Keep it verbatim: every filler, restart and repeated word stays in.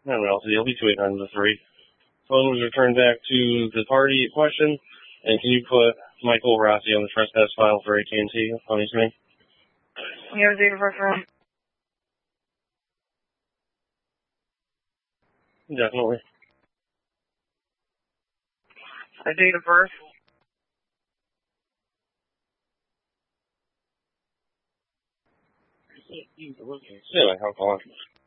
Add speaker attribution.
Speaker 1: I don't know, it'll be two eight nine to three. Phone was returned back to the party in question, and can you put Michael Rossi on the trespass file for A T and T on East Main?
Speaker 2: You have a date of birth for him?
Speaker 1: Definitely.
Speaker 2: A date of birth?
Speaker 1: Yeah, like, hold on.